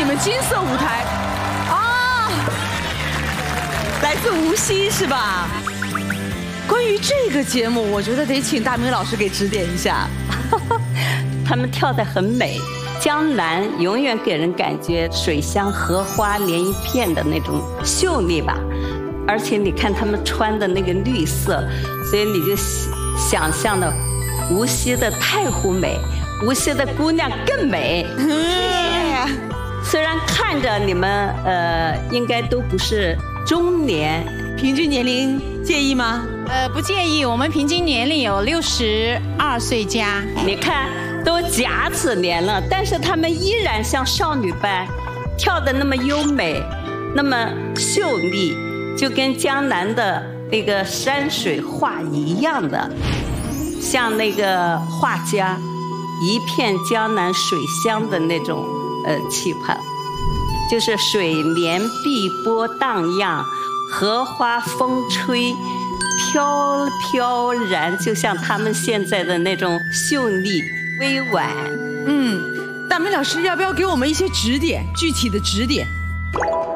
们金色舞台啊，来自无锡是吧？关于这个节目，我觉得得请大明老师给指点一下。 他们跳得很美，江南永远给人感觉水乡荷花连一片的那种秀丽吧。而且你看他们穿的那个绿色，所以你就想象的无锡的太湖美，无锡的姑娘更美。虽然看着你们应该都不是中年， 平均年龄介意吗？ 不介意，我们平均年龄有62岁加。 你看都甲子年了，但是他们依然像少女般跳得那么优美，那么秀丽，就跟江南的那个山水画一样的，像那个画家一片江南水乡的那种气派，就是水帘碧波荡漾，荷花风吹，飘飘然，就像他们现在的那种秀丽委婉。 大明老师要不要给我们一些指点，具体的指点？